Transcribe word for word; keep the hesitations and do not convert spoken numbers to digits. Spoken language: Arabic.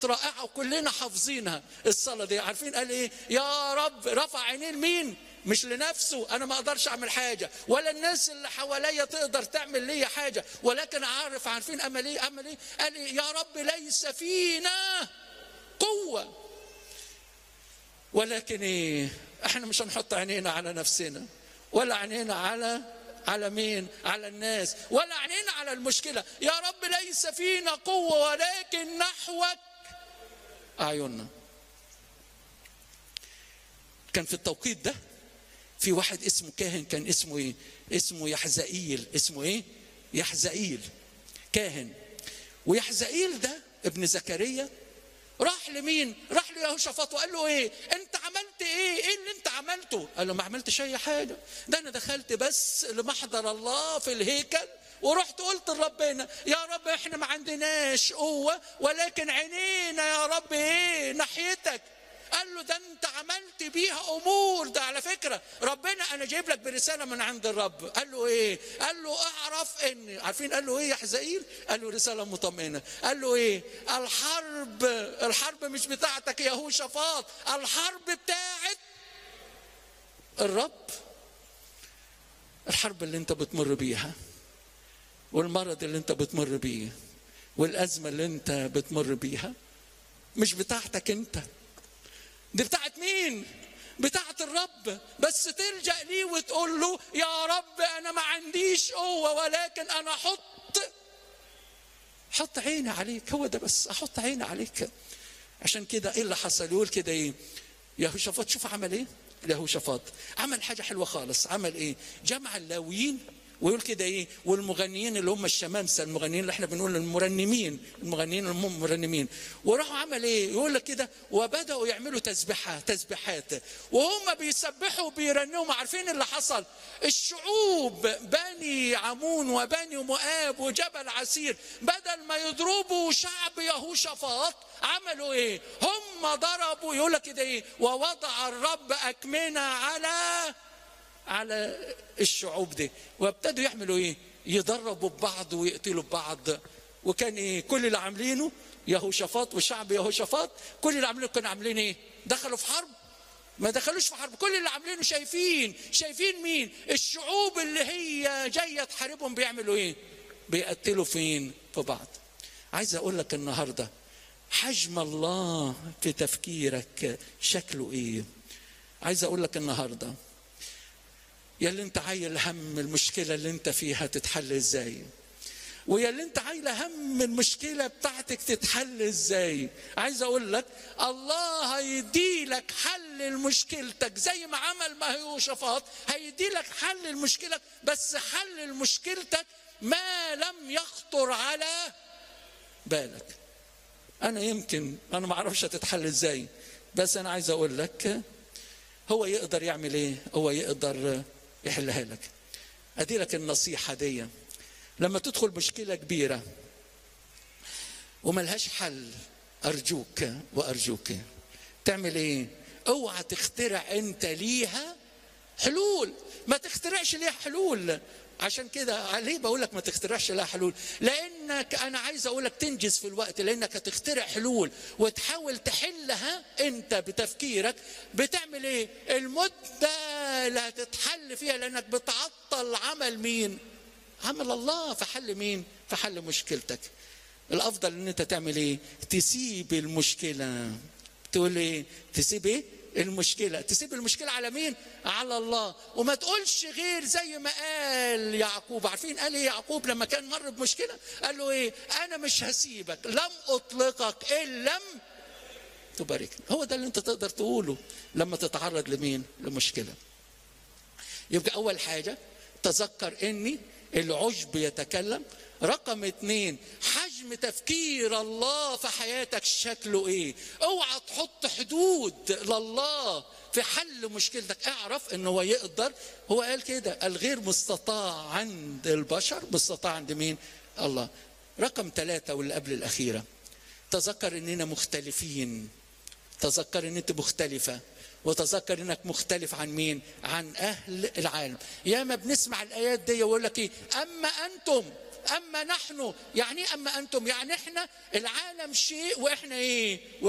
رائعة وكلنا حافظينها الصلاة دي. عارفين قال ايه؟ يا رب رفع عينيه لمين؟ مش لنفسه، انا ما اقدرش اعمل حاجة ولا الناس اللي حواليا تقدر تعمل لي حاجة، ولكن عارف عارفين امل ايه؟ امل ايه؟ قال إيه؟ يا رب ليس فينا قوة، ولكن ايه؟ احنا مش هنحط عينينا على نفسنا ولا عينينا على على مين؟ على الناس، ولا عينينا على المشكلة. يا رب ليس فينا قوة ولكن نحوك أعيننا. كان في التوقيت ده في واحد اسمه كاهن، كان اسمه ايه؟ اسمه يحزائيل. اسمه ايه؟ يحزائيل كاهن. ويحزائيل ده ابن زكريا راح لمين؟ راح ليهوشافاط وقال له ايه؟ انت عملت ايه؟ ايه اللي انت عملته؟ قال له ما عملتش اي حاجه، ده انا دخلت بس لمحضر الله في الهيكل ورحت قلت لربنا يا رب احنا ما عندناش قوه ولكن عينينا يا رب ايه؟ ناحيتك. قال له ده انت عملت بيها امور، ده على فكره ربنا انا جايب لك برساله من عند الرب. قال له ايه؟ قال له اعرف ان عارفين قال له ايه يا حزائيل؟ قال له رساله مطمئنه. قال له ايه؟ الحرب الحرب مش بتاعتك يا يهوشافاط، الحرب بتاعت الرب. الحرب اللي انت بتمر بيها والمرض اللي انت بتمر بيه والازمه اللي انت بتمر بيها مش بتاعتك انت، دي بتاعت مين؟ بتاعت الرب. بس تلجأ ليه وتقول له يا رب انا ما عنديش قوه ولكن انا حط حط عيني عليك، هو ده بس، احط عيني عليك. عشان كده ايه اللي حصل؟ يقول كده ايه؟ يهوشافاط شوف عمل ايه؟ يهوشافاط عمل حاجه حلوه خالص. عمل ايه؟ جمع اللاويين ويقول كده ايه؟ والمغنيين اللي هم الشمامسه، المغنيين اللي احنا بنقول المرنمين، المغنيين اللي هم مرنمين. وراحوا عمل ايه؟ يقول لك كده وبداوا يعملوا تسبيحات تسبيحات وهم بيسبحوا وبيرنموا. عارفين اللي حصل؟ الشعوب بني عمون وبني مؤاب وجبل عسير بدل ما يضربوا شعب يهوشافاط عملوا ايه؟ هم ضربوا. يقول لك كده ايه؟ ووضع الرب اكمنه على على الشعوب دي، وابتدوا يعملوا ايه؟ يضربوا ببعض ويقتلوا ببعض. وكان ايه؟ كل اللي عاملينه يهوشافاط وشعب يهوشافاط كل اللي عاملينه كانوا عاملين ايه؟ دخلوا في حرب؟ ما دخلوش في حرب. كل اللي عاملينه شايفين شايفين مين؟ الشعوب اللي هي جايه تحاربهم بيعملوا ايه؟ بيقتلوا فين؟ في بعض. عايز اقول لك النهارده حجم الله في تفكيرك شكله ايه؟ عايز اقول لك النهارده يا اللي انت عايل هم المشكله اللي انت فيها تتحل ازاي، ويا اللي انت عايله هم المشكله بتاعتك تتحل ازاي. عايز اقول لك الله هيدي لك حل لمشكلتك زي ما عمل مع يهوشافاط، هيدي لك حل لمشكلتك، بس حل لمشكلتك ما لم يخطر على بالك. انا يمكن انا ما اعرفش هتتحل ازاي، بس انا عايز اقول لك هو يقدر يعمل ايه؟ هو يقدر يحلها لك. ادي لك النصيحه دي، لما تدخل مشكله كبيره وملهاش حل ارجوك وارجوك تعمل ايه؟ اوعى تخترع انت ليها حلول، ما تخترعش ليها حلول. عشان كده ليه بقول لك ما تخترعش لها حلول؟ لانك انا عايز اقول لك تنجز في الوقت، لانك هتخترع حلول وتحاول تحلها انت بتفكيرك. بتعمل ايه؟ المده اللي هتتحل فيها لانك بتعطل عمل مين؟ عمل الله في حل مين؟ في حل مشكلتك. الافضل ان انت تعمل ايه؟ تسيب المشكله. تقول ايه؟ تسيب ايه؟ المشكلة. تسيب المشكلة على مين؟ على الله. وما تقولش غير زي ما قال يعقوب. عارفين قال ايه يعقوب لما كان مر بمشكلة؟ قال له ايه؟ انا مش هسيبك، لم اطلقك ان لم تباركني. هو ده اللي انت تقدر تقوله لما تتعرض لمين؟ لمشكلة. يبقى اول حاجة تذكر اني العجب يتكلم. رقم اتنين حجم تفكير الله في حياتك شكله ايه؟ اوعى تحط حدود لله في حل مشكلتك. اعرف ان هو يقدر. هو قال كده الغير مستطاع عند البشر مستطاع عند مين؟ الله. رقم ثلاثة واللي قبل الاخيرة تذكر اننا مختلفين. تذكر ان انت مختلفة، وتذكر انك مختلف عن مين؟ عن اهل العالم. ياما بنسمع الايات دي ويقول لك ايه؟ اما انتم اما نحن يعني اما انتم، يعني احنا العالم شيء واحنا ايه؟